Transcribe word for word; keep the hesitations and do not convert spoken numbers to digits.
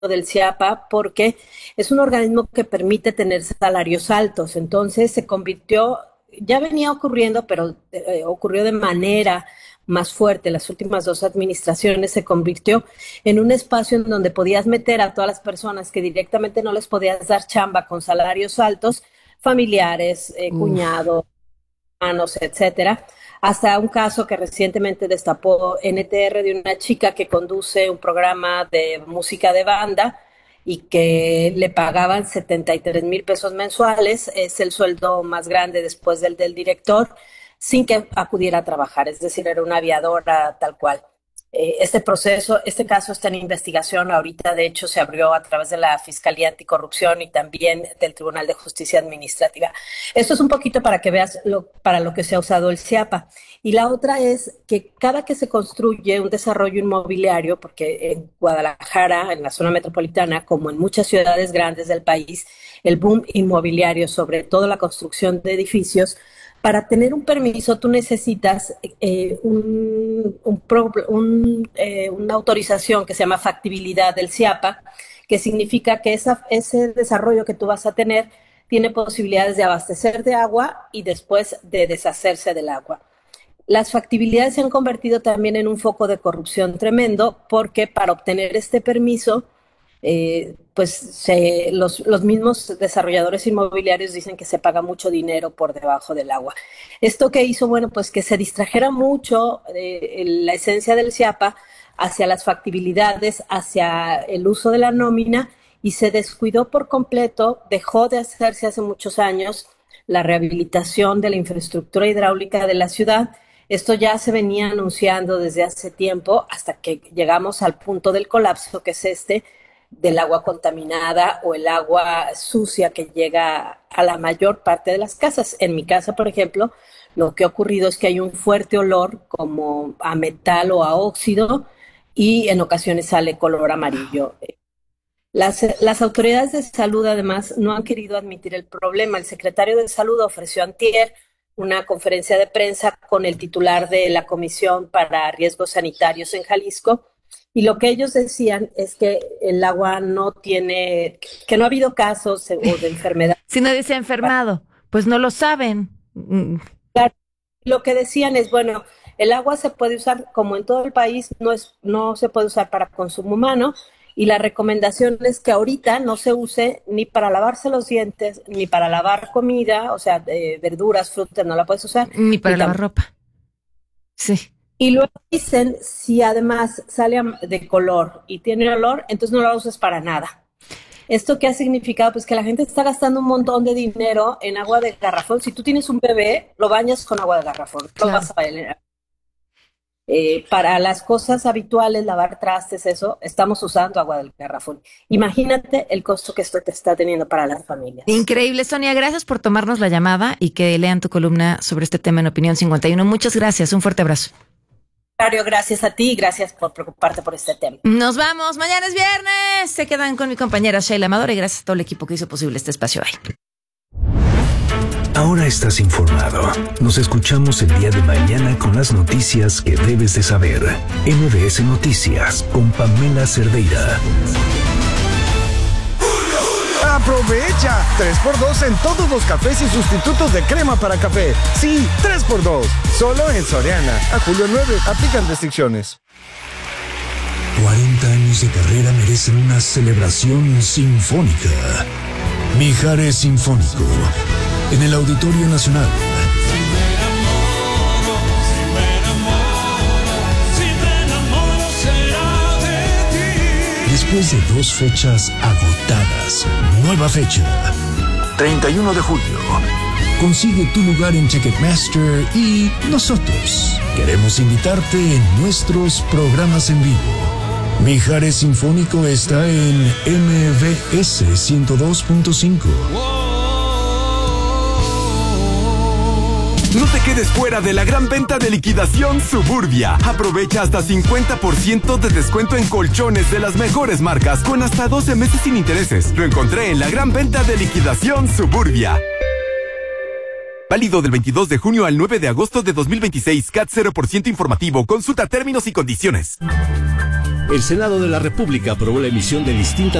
del CIAPA porque es un organismo que permite tener salarios altos. Entonces se convirtió, ya venía ocurriendo, pero eh, ocurrió de manera más fuerte. Las últimas dos administraciones se convirtió en un espacio en donde podías meter a todas las personas que directamente no les podías dar chamba con salarios altos, familiares, eh, cuñados, hermanos, etcétera, hasta un caso que recientemente destapó N T R de una chica que conduce un programa de música de banda y que le pagaban setenta y tres mil pesos mensuales, es el sueldo más grande después del del director, sin que acudiera a trabajar, es decir, era una aviadora tal cual. Eh, este proceso, este caso está en investigación ahorita, de hecho se abrió a través de la Fiscalía Anticorrupción y también del Tribunal de Justicia Administrativa. Esto es un poquito para que veas lo, para lo que se ha usado el CIAPA. Y la otra es que cada que se construye un desarrollo inmobiliario, porque en Guadalajara, en la zona metropolitana, como en muchas ciudades grandes del país, el boom inmobiliario, sobre todo la construcción de edificios, para tener un permiso tú necesitas eh, un, un, pro, un, eh, una autorización que se llama factibilidad del CIAPA, que significa que esa, ese desarrollo que tú vas a tener tiene posibilidades de abastecer de agua y después de deshacerse del agua. Las factibilidades se han convertido también en un foco de corrupción tremendo porque para obtener este permiso Eh, pues se, los, los mismos desarrolladores inmobiliarios dicen que se paga mucho dinero por debajo del agua. ¿Esto qué hizo? Bueno, pues que se distrajera mucho eh, la esencia del CIAPA hacia las factibilidades, hacia el uso de la nómina y se descuidó por completo, dejó de hacerse hace muchos años la rehabilitación de la infraestructura hidráulica de la ciudad. Esto ya se venía anunciando desde hace tiempo hasta que llegamos al punto del colapso, que es este, del agua contaminada o el agua sucia que llega a la mayor parte de las casas. En mi casa, por ejemplo, lo que ha ocurrido es que hay un fuerte olor como a metal o a óxido y en ocasiones sale color amarillo. Las, las autoridades de salud, además, no han querido admitir el problema. El secretario de Salud ofreció antier una conferencia de prensa con el titular de la Comisión para Riesgos Sanitarios en Jalisco, y lo que ellos decían es que el agua no tiene, que no ha habido casos o de enfermedad. Si nadie se ha enfermado, pues no lo saben. Claro, lo que decían es, bueno, el agua se puede usar, como en todo el país, no es, no se puede usar para consumo humano, y la recomendación es que ahorita no se use ni para lavarse los dientes, ni para lavar comida, o sea, eh, verduras, frutas, no la puedes usar. Ni para lavar ropa. Sí. Y luego dicen, si además sale de color y tiene olor, entonces no lo usas para nada. ¿Esto qué ha significado? Pues que la gente está gastando un montón de dinero en agua de garrafón. Si tú tienes un bebé, lo bañas con agua de garrafón. Claro. Lo vas a bailar. Eh, para las cosas habituales, lavar trastes, eso, estamos usando agua del garrafón. Imagínate el costo que esto te está teniendo para las familias. Increíble, Sonia. Gracias por tomarnos la llamada y que lean tu columna sobre este tema en Opinión cincuenta y uno. Muchas gracias. Un fuerte abrazo. Gracias a ti y gracias por preocuparte por este tema. Nos vamos, mañana es viernes. Se quedan con mi compañera Sheila Amador y gracias a todo el equipo que hizo posible este espacio hoy. Ahora estás informado. Nos escuchamos el día de mañana con las noticias que debes de saber. M B S Noticias con Pamela Cerdeira. ¡Aprovecha! tres por dos en todos los cafés y sustitutos de crema para café. Sí, tres por dos. Solo en Soriana. A julio nueve. Aplican restricciones. cuarenta años de carrera merecen una celebración sinfónica. Mijares Sinfónico. En el Auditorio Nacional. Después de dos fechas agotadas, nueva fecha, treinta y uno de julio. Consigue tu lugar en Ticketmaster y nosotros queremos invitarte en nuestros programas en vivo. Mijares Sinfónico está en M B S ciento dos punto cinco. No te quedes fuera de la gran venta de liquidación Suburbia. Aprovecha hasta cincuenta por ciento de descuento en colchones de las mejores marcas con hasta doce meses sin intereses. Lo encontré en la gran venta de liquidación Suburbia. Válido del veintidós de junio al nueve de agosto de dos mil veintiséis. C A T cero por ciento informativo. Consulta términos y condiciones. El Senado de la República aprobó la emisión de distintas